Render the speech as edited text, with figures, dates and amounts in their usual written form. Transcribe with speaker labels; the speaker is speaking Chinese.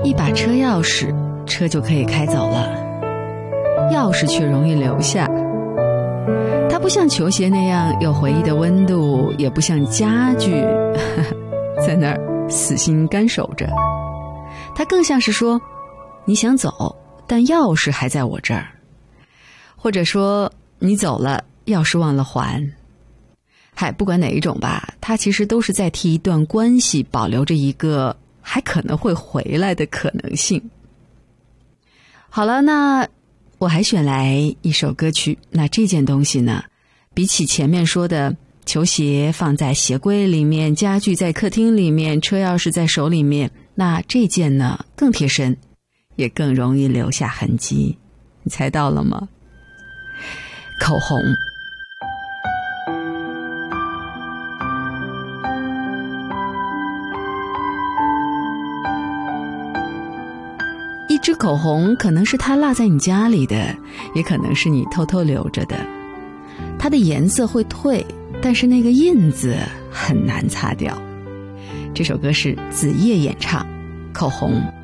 Speaker 1: 一把车钥匙，车就可以开走了，钥匙却容易留下。它不像球鞋那样有回忆的温度，也不像家具在那儿死心干守着。它更像是说，你想走，但钥匙还在我这儿，或者说你走了，钥匙忘了还。嗨，不管哪一种吧，它其实都是在替一段关系保留着一个还可能会回来的可能性。好了，那我还选来一首歌曲。那这件东西呢，比起前面说的球鞋放在鞋柜里面，家具在客厅里面，车钥匙在手里面，那这件呢更贴身，也更容易留下痕迹。你猜到了吗？口红。一支口红可能是它落在你家里的，也可能是你偷偷留着的。它的颜色会褪，但是那个印子很难擦掉。这首歌是子夜演唱《口红》。